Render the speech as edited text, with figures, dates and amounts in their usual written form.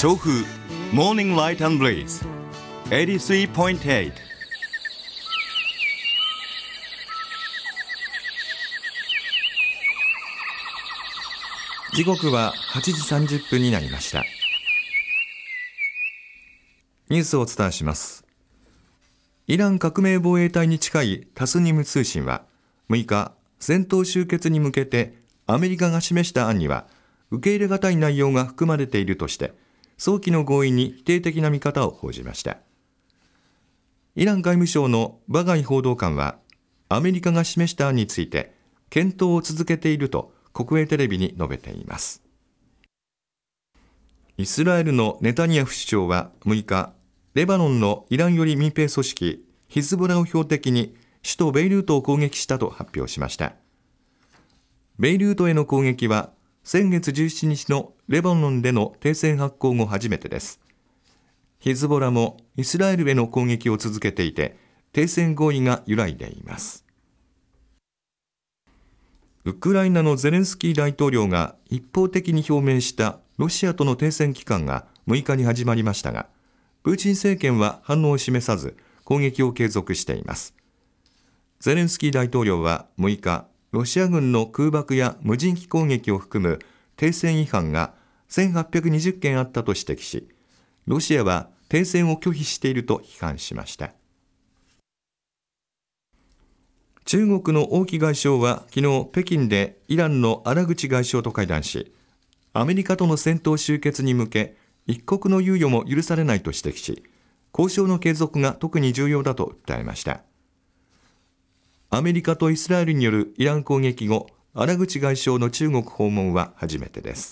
調布 Morning Light and Breeze 83.8。 時刻は8時30分になりました。ニュースをお伝えします。イラン革命防衛隊に近いタスニム通信は6日、戦闘終結に向けてアメリカが示した案には受け入れがたい内容が含まれているとして、早期の合意に否定的な見方を報じました。イラン外務省のバガイ報道官は、アメリカが示した案について検討を続けていると国営テレビに述べています。イスラエルのネタニヤフ首相は6日、レバノンのイラン寄り民兵組織ヒズボラを標的に首都ベイルートを攻撃したと発表しました。ベイルートへの攻撃は先月17日のレバノンでの停戦発効後初めてです。ヒズボラもイスラエルへの攻撃を続けていて、停戦合意が揺らいでいます。ウクライナのゼレンスキー大統領が一方的に表明したロシアとの停戦期間が6日に始まりましたが、プーチン政権は反応を示さず攻撃を継続しています。ゼレンスキー大統領は6日、ロシア軍の空爆や無人機攻撃を含む停戦違反が1820件あったと指摘し、ロシアは停戦を拒否していると批判しました。中国の王毅外相は昨日北京でイランのアラグチ外相と会談し、アメリカとの戦闘終結に向け一刻の猶予も許されないと指摘し、交渉の継続が特に重要だと訴えました。アメリカとイスラエルによるイラン攻撃後、アラグチ外相の中国訪問は初めてです。